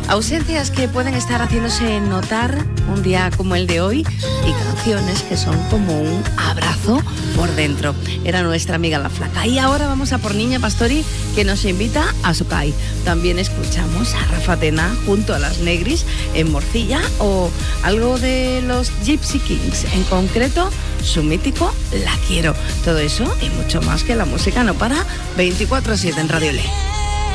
Ausencias que pueden estar haciéndose notar un día como el de hoy y canciones que son como un abrazo por dentro. Era nuestra amiga La Flaca. Y ahora vamos a por Niña Pastori, que nos invita a Socay. También escuchamos a Rafa Tena junto a las Negris en Morcilla, o algo de los Gypsy Kings, en concreto su mítico La Quiero. Todo eso y mucho más, que la música no para, 24/7 en Radio Le.